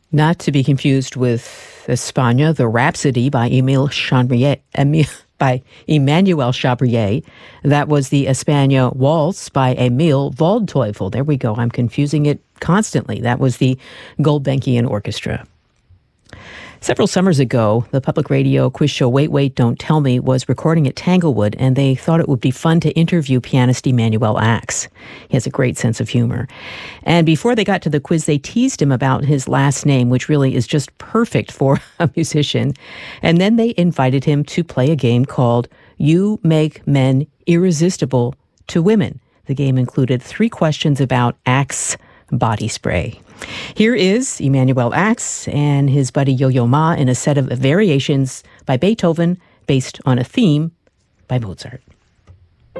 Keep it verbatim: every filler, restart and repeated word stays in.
Not to be confused with España, the Rhapsody by Emile Chabrier, Emile, by Emmanuel Chabrier. That was the España Waltz by Emil Waldteufel. There we go. I'm confusing it constantly. That was the Gulbenkian Orchestra. Several summers ago, the public radio quiz show Wait, Wait, Don't Tell Me was recording at Tanglewood, and they thought it would be fun to interview pianist Emanuel Ax. He has a great sense of humor. And before they got to the quiz, they teased him about his last name, which really is just perfect for a musician. And then they invited him to play a game called You Make Men Irresistible to Women. The game included three questions about Axe body spray. Here is Emanuel Ax and his buddy Yo-Yo Ma in a set of variations by Beethoven based on a theme by Mozart.